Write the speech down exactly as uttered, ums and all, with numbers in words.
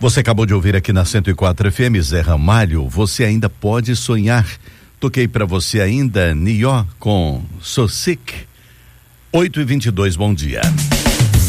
Você acabou de ouvir aqui na cento e quatro F M, Zé Ramalho, Você Ainda Pode Sonhar. Toquei pra você ainda Nió com So Sick. oito e vinte e dois, bom dia.